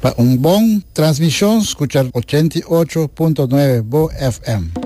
Para un buen transmisión, escuchar 88.9 Bo FM.